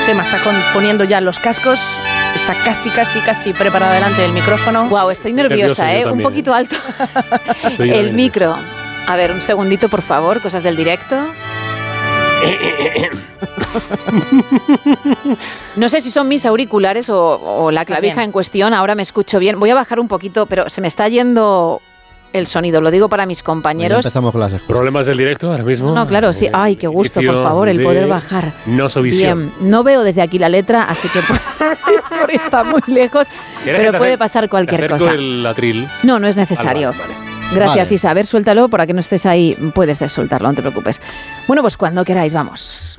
Gemma está poniendo ya los cascos. Está casi preparada delante del micrófono. Wow, estoy nerviosa, un poquito alto. El micro. A ver, un segundito, por favor, cosas del directo. No sé si son mis auriculares o la clavija en cuestión. Ahora me escucho bien. Voy a bajar un poquito, pero se me está yendo el sonido. Lo digo para mis compañeros. Ya empezamos con las excusas. ¿Problemas del directo ahora mismo? No, claro, sí. Ay, qué gusto, por favor, el poder bajar. Nosovisión. Bien, no veo desde aquí la letra, así que porque está muy lejos, pero puede pasar cualquier cosa. El atril. No es necesario. Vale. Gracias, Isa. A ver, suéltalo, para que no estés ahí. Puedes soltarlo, no te preocupes. Bueno, pues cuando queráis, vamos.